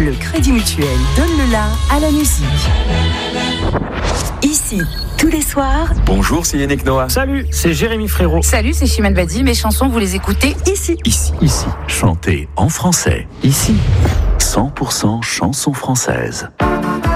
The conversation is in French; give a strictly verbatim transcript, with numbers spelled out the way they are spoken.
Le Crédit Mutuel donne le la à la musique. Ici, tous les soirs. Bonjour, c'est Yannick Noah. Salut, c'est Jérémy Frérot. Salut, c'est Chimène Badi. Mes chansons, vous les écoutez Ici. Ici. Ici. Chantez en français. Ici. cent pour cent chansons françaises.